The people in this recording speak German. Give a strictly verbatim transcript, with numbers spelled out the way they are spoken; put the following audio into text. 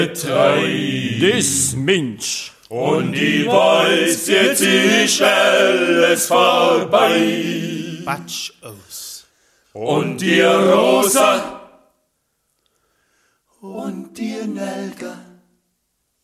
drei. Das Mensch. Und die weiß, jetzt ist alles vorbei. Batsch aus. Und die Rosa und die Nelga